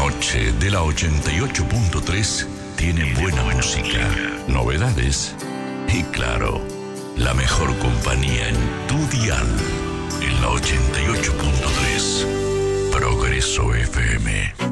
noche de la 88.3 tiene buena música, novedades y, claro, la mejor compañía en tu dial. En la 88.3 Progreso FM.